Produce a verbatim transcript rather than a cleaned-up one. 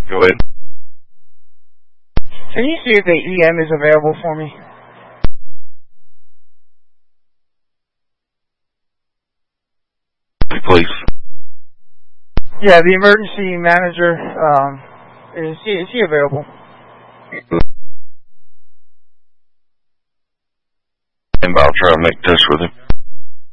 Go ahead. Can you see if the E M is available for me? Please. Yeah, the emergency manager, um, is he, is he available? And I'll try to make touch with him.